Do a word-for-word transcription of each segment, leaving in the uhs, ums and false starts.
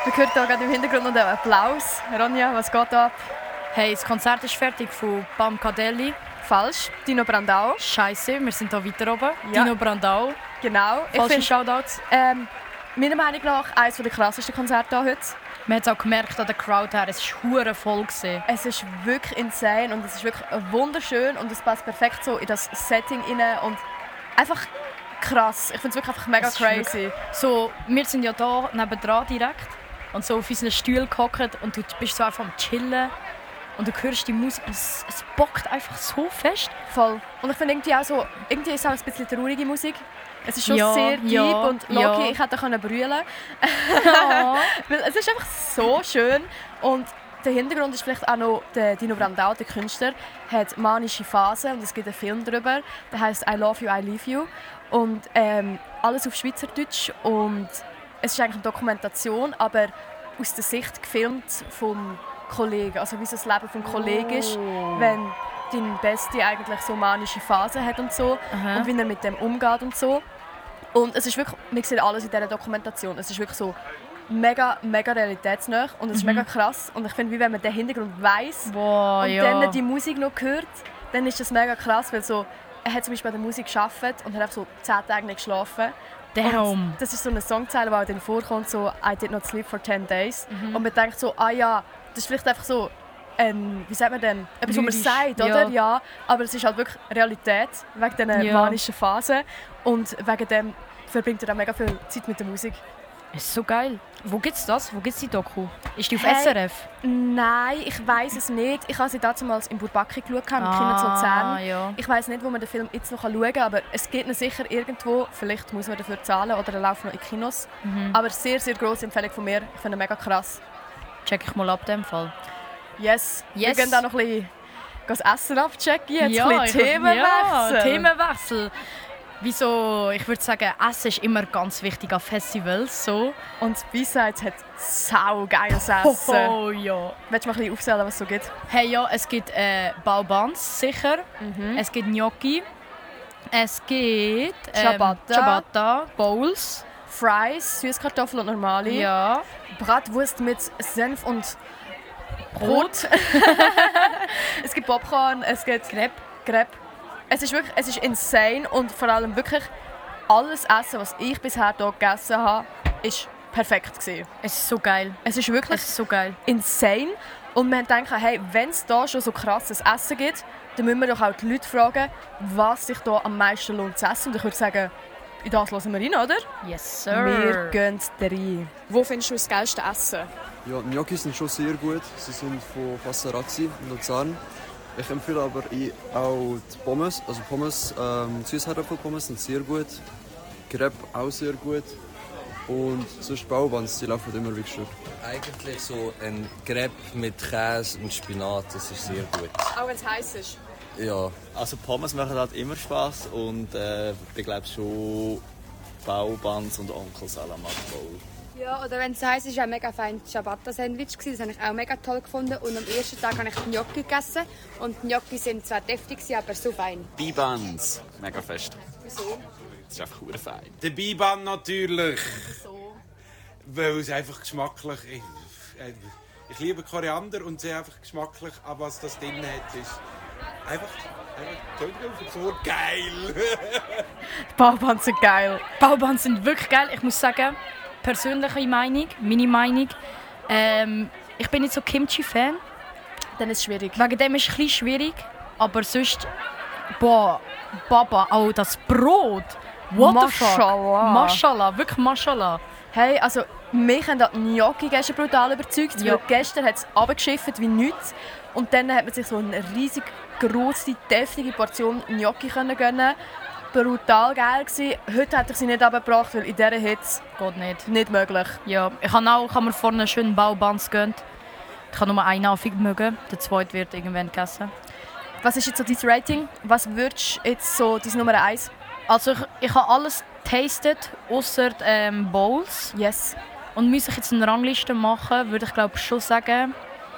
Man hört hier gerade im Hintergrund noch den Applaus. Ronja, was geht ab? Hey, das Konzert ist fertig von Pam Cadelli. Falsch. Dino Brandao. Scheiße, wir sind hier weiter oben. Ja. Dino Brandao. Genau. Falsche Ich find, Shoutouts. ähm, meiner Meinung nach eines der krassesten Konzerte hier heute. Man hat es auch gemerkt an der Crowd her, es war hure voll gewesen. Es ist wirklich insane und es ist wirklich wunderschön und es passt perfekt so in das Setting rein und einfach krass. Ich finde es wirklich einfach mega Es ist crazy. wirklich- So, wir sind ja hier nebendran direkt und so auf unseren Stühlen gehockt und du bist so einfach am Chillen und du hörst die Musik und es, es bockt einfach so fest. Voll. Und ich finde irgendwie auch so, irgendwie ist es auch ein bisschen traurige Musik. Es ist schon Ja, sehr deep ja, und Loki, ja. ich hätte können brüllen. Ja. Weil es ist einfach so schön und der Hintergrund ist vielleicht auch noch, der Dino Brandao, der Künstler, hat manische Phasen und es gibt einen Film darüber, der heißt I Love You, I Leave You und ähm, alles auf Schweizerdeutsch und es ist eigentlich eine Dokumentation, aber aus der Sicht gefilmt vom Kollegen, also wie so das Leben vom Kollegen ist, Oh. wenn dein Bestie eigentlich so manische Phasen hat und so Aha. und wie er mit dem umgeht und so. Und es ist wirklich, man sieht alles in dieser Dokumentation. Es ist wirklich so mega, mega realitätsnah und es ist Mhm. mega krass. Und ich finde, wie wenn man den Hintergrund weiss Boah, und ja. dann die Musik noch hört, dann ist das mega krass, weil so, er hat zum Beispiel an der Musik gearbeitet und hat einfach so zehn Tage nicht geschlafen. Damn. Und das ist so eine Songzeile, die auch dann vorkommt, so «I did not sleep for ten days». Mhm. Und man denkt so, ah ja, das ist vielleicht einfach so, ähm, wie sagt man denn, etwas, was man Lyrisch, sagt, ja. oder? Ja, aber es ist halt wirklich Realität, wegen dieser Ja. manischen Phasen. Und wegen dem verbringt er auch mega viel Zeit mit der Musik. Es ist so geil. Wo gibt's das? Wo gibt's die Doku? Ist die auf Hey. S R F? Nein, ich weiß es nicht. Ich habe sie damals in Burbaki geschaut, im Kino zu Luzern. ja. Ich weiß nicht, wo man den Film jetzt noch schauen kann, aber es gibt ihn sicher irgendwo. Vielleicht muss man dafür zahlen oder er läuft noch in Kinos. Mhm. Aber sehr, sehr grosse Empfehlung von mir. Ich finde ihn mega krass. Check ich mal ab dem Fall. Yes. Wir Yes. gehen auch noch ein bisschen das Essen abchecken. Jetzt ja, ein bisschen ich- Themenwechsel. Ja, Themenwechsel. Wieso? Ich würde sagen, Essen ist immer ganz wichtig an Festivals. So. Und B-Sides hat sau geiles Essen. Oh, ja. Willst du mal ein bisschen aufzählen, was es so gibt? Hey, ja, es gibt äh, Baubans, sicher. Mhm. Es gibt Gnocchi. Es gibt ähm, Ciabatta. Ciabatta, Bowls. Fries, Süßkartoffeln und normale. Ja. Bratwurst mit Senf und Brot. Es gibt Popcorn, es gibt Crepe. Crepe. Es ist wirklich, es ist insane und vor allem wirklich alles Essen, was ich bisher hier gegessen habe, ist perfekt gewesen. Es ist so geil. Es ist wirklich Es ist so geil. insane und wir denken, hey, wenn es hier schon so krasses Essen gibt, dann müssen wir doch auch die Leute fragen, was sich hier am meisten lohnt zu essen. Und ich würde sagen, in das hören wir rein, oder? Yes, Wir sir. gehen rein. Wo findest du das geilste Essen? Ja, die Gnocchi sind schon sehr gut. Sie sind von Passarazzi in Luzern. Ich empfehle aber i- auch die Pommes. Also Pommes, ähm, Süßkartoffelpommes sind sehr gut. Crepe auch sehr gut. Und sonst Bauwans, die laufen immer wie gestört. Eigentlich so ein Crepe mit Käse und Spinat, das ist sehr gut. Auch wenn es heiß ist. Ja, Also Pommes machen halt immer Spaß und äh, ich glaube schon Baubans und Onkel Salamat Bowl. Ja, oder wenn es heisst, ist auch mega fein Ciabatta-Sandwich. Das habe ich auch mega toll gefunden. Und am ersten Tag habe ich die Gnocchi gegessen. Und die Gnocchi sind zwar deftig, aber so fein. Bibans, mega fest. Wieso? Das ist einfach hure fein. Der Biban natürlich, So. weil es einfach geschmacklich ist. Äh, Ich liebe Koriander und sie einfach geschmacklich, aber was das drin hat, ist einfach, einfach Entschuldigung für das Wort, geil. Die Baubans sind geil. Baubans sind wirklich geil. Ich muss sagen, persönliche Meinung, meine Meinung. Ähm, ich bin nicht so Kimchi-Fan. Dann ist es schwierig. Wegen dem ist es ein bisschen schwierig. Aber sonst, boah, Baba, auch das Brot. What the fuck? Mashallah. Mashallah, wirklich Mashallah. Hey, also mich haben die Gnocchi gestern brutal überzeugt. Ja. Weil gestern hat es runtergeschifft wie nichts. Und dann hat man sich so eine riesig grosse, deftige Portion Gnocchi können gönnen. Brutal geil gewesen. Heute hätte ich sie nicht runtergebracht, weil in dieser Hitze Geht nicht. nicht möglich. Ja, ich habe auch, ich habe mir vorne einen schönen Baubans gegönnt. Ich habe nur einen Anfang mögen. Der zweite wird irgendwann gegessen. Was ist jetzt so dein Rating? Was würdest du jetzt so dein Nummer eins? Also ich, ich habe alles tastet, außer ähm, Bowls. Yes. Und müsste ich jetzt eine Rangliste machen, würde ich glaube schon sagen,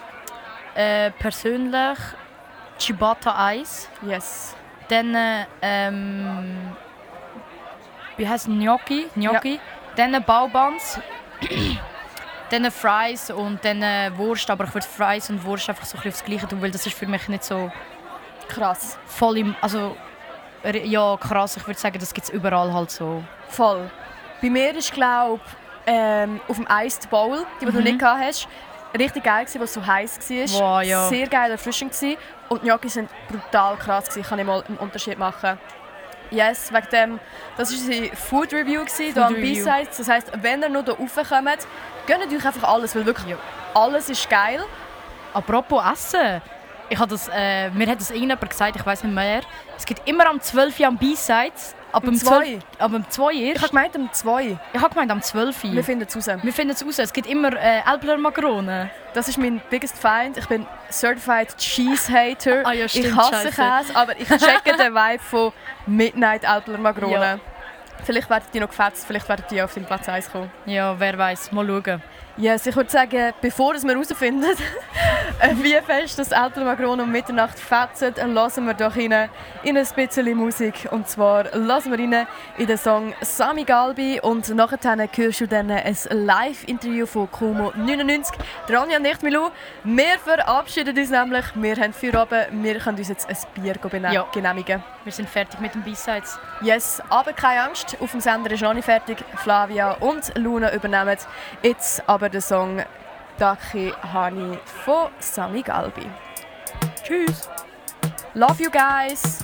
äh, persönlich Ciabatta Eis. Yes. Dann äh, ähm, wie heißt Gnocchi? Gnocchi. Dann Baubans. dann Fries und dann Wurst. Aber ich würde Fries und Wurst einfach so ein bisschen aufs Gleiche tun, weil das ist für mich nicht so Krass. voll im... Also, ja, krass. Ich würde sagen, das gibt es überall halt so. Voll. Bei mir ist, glaube ähm, auf dem Iced Bowl, die, die Mhm. du nicht gehabt hast, richtig geil gewesen, weil es so heiß war. Wow, ja. Sehr geil erfrischend gewesen. Und die Gnocchi sind brutal krass gewesen. Kann ich mal einen Unterschied machen. Yes, wegen dem, das war unsere Food Review gewesen, hier am Review. B-Sides. Das heisst, wenn ihr noch hier raufkommt, gönnt euch einfach alles, weil wirklich alles ist geil. Apropos Essen. Ich habe das, äh, mir hat das irgendjemand gesagt, ich weiß nicht mehr. Es gibt immer am zwölf Uhr am B-Sides. Ab Um um zwei? zwölf Ab um zwei Ich erst. habe gemeint, um zwei. Ich habe gemeint am zwölf Uhr. Wir finden es raus. Wir finden es raus. Es gibt immer äh, Elbler Makronen. Das ist mein biggest Feind. Ich bin Certified Cheese Hater. Ah ja, ich stimmt, hasse scheisse. Käse, aber ich checke den Vibe von Midnight Elbler Makrone. Ja. Vielleicht werden die noch gefetzt, vielleicht werden die auf den Platz eins kommen. Ja, wer weiß. Mal schauen. Yes, ich würde sagen, bevor wir herausfinden, wie fest das Elbler Makrone um Mitternacht fetzt, lassen wir doch rein in ein bisschen Musik. Und zwar lassen wir rein in den Song Sami Galbi und nachher hörst du dann ein Live-Interview von Kumo neunundneunzig. Der Anja und ich, Milou, wir verabschieden uns nämlich. Wir haben Feierabend, wir können uns jetzt ein Bier bene- Ja. genehmigen. Wir sind fertig mit dem B-Sides. Yes, aber keine Angst, auf dem Sender ist noch nicht fertig. Flavia und Luna übernehmen jetzt aber den Song «Daki Hani» von Sami Galbi. Tschüss. Love you guys!